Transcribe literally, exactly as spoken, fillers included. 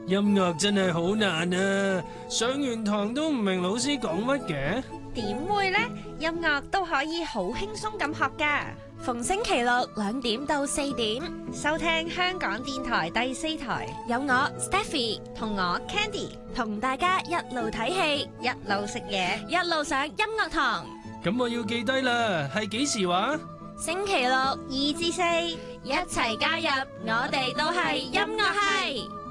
音樂真係好難啊！上完堂都唔明老師講乜嘅。 點會呢？音樂都可以好輕鬆咁學噶。 逢星期六兩點到四點， 收聽香港電台第四台， 有我 Stephy 同我 Candy 同大家一路睇戲， 一路食嘢， 一路上音樂堂。 咁我要記低啦，係幾時話？ 星期六二至四， 一齊加入，我哋都係音樂系。